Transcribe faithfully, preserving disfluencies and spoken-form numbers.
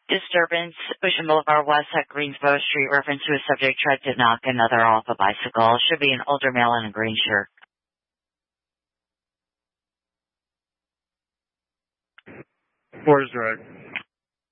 Disturbance, Ocean Boulevard West at Greensboro Street. Reference to a subject tried to knock another off a bicycle. Should be an older male in a green shirt. Four is direct.